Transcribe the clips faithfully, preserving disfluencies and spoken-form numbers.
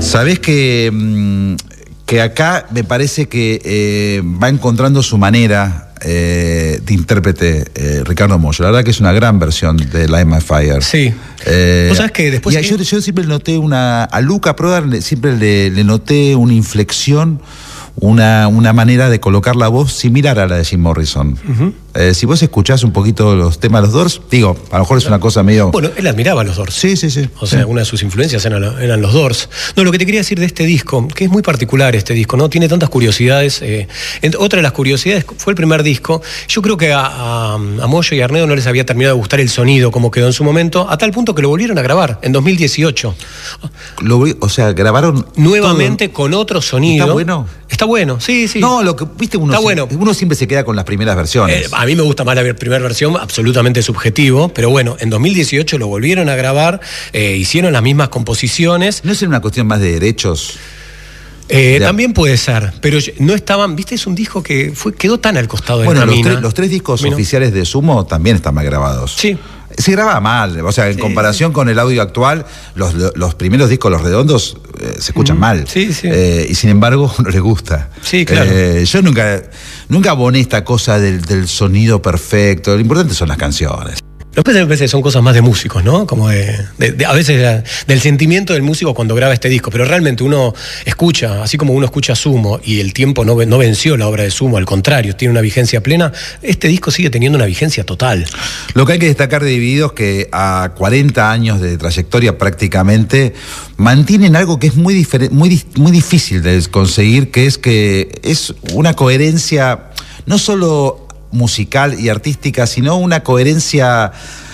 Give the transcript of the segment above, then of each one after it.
Sabés que, que acá me parece que eh, va encontrando su manera eh, de intérprete eh, Ricardo Mollo. La verdad que es una gran versión de Light My Fire. Sí. Eh, ¿Vos sabés que después... Y yo, yo siempre le noté una... A Luca Prodan siempre le, le noté una inflexión, una, una manera de colocar la voz similar a la de Jim Morrison. Uh-huh. eh, si vos escuchás un poquito los temas de los Doors, digo, a lo mejor es una cosa medio... Bueno, él admiraba a los Doors. Sí, sí, sí. O sea, sí. una de sus influencias eran, eran los Doors. No, lo que te quería decir de este disco, que es muy particular este disco, ¿no? Tiene tantas curiosidades. Eh, otra de las curiosidades fue el primer disco. Yo creo que a, a, a Mollo y a Arnedo no les había terminado de gustar el sonido como quedó en su momento, a tal punto que lo volvieron a grabar en dos mil dieciocho. Lo, o sea, grabaron... Nuevamente todo, con otro sonido. ¿Está bueno? Está bueno, sí, sí. No, lo que, viste, uno, está siempre, bueno. uno siempre se queda con las primeras versiones. Eh, a mí me gusta más la primera versión, absolutamente subjetivo, pero bueno, en dos mil dieciocho lo volvieron a grabar, eh, hicieron las mismas composiciones. ¿No es una cuestión más de derechos? Eh, también puede ser, pero no estaban, viste, es un disco que fue, quedó tan al costado de bueno, la los, mina. Tres, los tres discos Mino. oficiales de Sumo también están mal grabados. Sí. Se graba mal, o sea, en sí, comparación sí. con el audio actual, los, los primeros discos, los redondos, eh, se escuchan mm, mal. Sí, sí. Eh, y sin embargo, no les gusta. Sí, claro. Eh, yo nunca, nunca aboné esta cosa del, del sonido perfecto. Lo importante son las canciones. Los P C son cosas más de músicos, ¿no? Como de, de, de a veces de, del sentimiento del músico cuando graba este disco, pero realmente uno escucha, así como uno escucha Sumo y el tiempo no, no venció la obra de Sumo, al contrario, tiene una vigencia plena, este disco sigue teniendo una vigencia total. Lo que hay que destacar de Divididos es que a cuarenta años de trayectoria prácticamente mantienen algo que es muy, muy, muy difícil de conseguir, que es que es una coherencia no solo musical y artística, sino una coherencia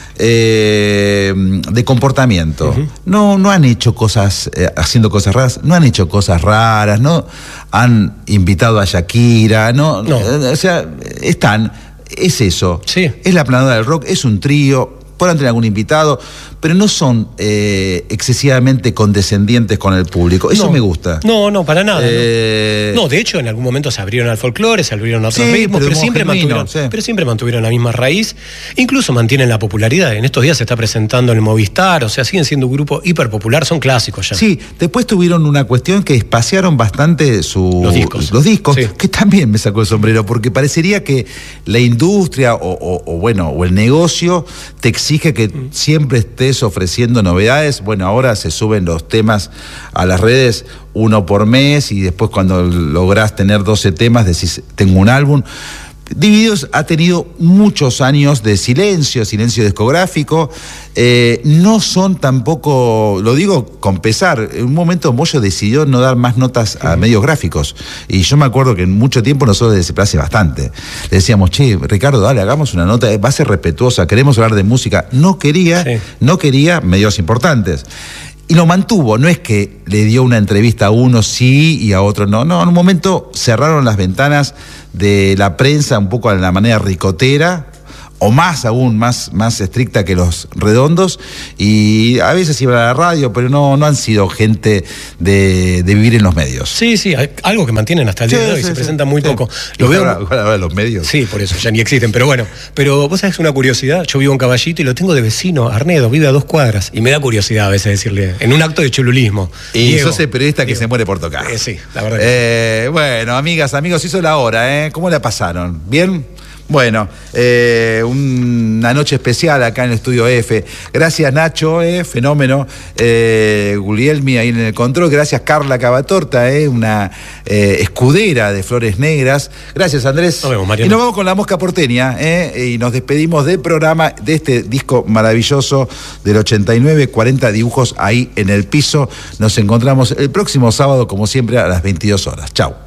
eh, de comportamiento. Uh-huh. No, no han hecho cosas, eh, haciendo cosas raras, no han hecho cosas raras, no han invitado a Shakira, no, no. Eh, o sea, están, es eso, sí. Es la planadora del rock, es un trío, podrán tener algún invitado, pero no son eh, excesivamente condescendientes con el público. Eso no, me gusta. No, no, para nada. Eh... No. no, de hecho, en algún momento se abrieron al folclore, se abrieron a otros sí, ritmos, pero, pero, siempre genuino, mantuvieron, sí. pero siempre mantuvieron la misma raíz. Incluso mantienen la popularidad. En estos días se está presentando en el Movistar, o sea, siguen siendo un grupo hiper popular, son clásicos ya. Sí, después tuvieron una cuestión que espaciaron bastante su, los discos, los discos sí. Que también me sacó el sombrero, porque parecería que la industria o, o, o bueno, o el negocio te exige que mm. siempre estés ofreciendo novedades. Bueno, ahora se suben los temas a las redes uno por mes y después cuando lográs tener doce temas decís, tengo un álbum. Divididos ha tenido muchos años de silencio, silencio discográfico. Eh, no son tampoco, lo digo con pesar, en un momento Mollo decidió no dar más notas a medios gráficos. Y yo me acuerdo que en mucho tiempo nosotros les place bastante. Le decíamos, che, Ricardo, dale, hagamos una nota, va a ser respetuosa, queremos hablar de música. No quería, sí. no quería medios importantes. Y lo mantuvo, no es que le dio una entrevista a uno sí y a otro no. No, en un momento cerraron las ventanas de la prensa un poco a la manera ricotera, o más aún, más, más estricta que los redondos, y a veces iban a la radio, pero no, no han sido gente de, de vivir en los medios. Sí, sí, algo que mantienen hasta el sí, día de hoy, sí, se sí, presenta muy sí. poco. Lo veo ahora los medios. Sí, por eso, ya ni existen, pero bueno. Pero vos sabés una curiosidad, yo vivo en Caballito y lo tengo de vecino, Arnedo, vive a dos cuadras, y me da curiosidad a veces decirle, en un acto de cholulismo. Y Diego, sos el periodista Diego. que se muere por tocar. Eh, sí, la verdad. Eh, bueno, amigas, amigos, hizo la hora, ¿eh? ¿Cómo la pasaron? ¿Bien? Bueno, eh, una noche especial acá en el Estudio F. Gracias Nacho, eh, fenómeno. Eh, Guglielmi ahí en el control. Gracias Carla Cavatorta, eh, una eh, escudera de Flores Negras. Gracias Andrés. Nos vemos, Mariano. Y nos vamos con La Mosca Porteña, eh, y nos despedimos del programa, de este disco maravilloso del ochenta y nueve, cuarenta dibujos ahí en el piso. Nos encontramos el próximo sábado, como siempre, a las veintidós horas. Chau.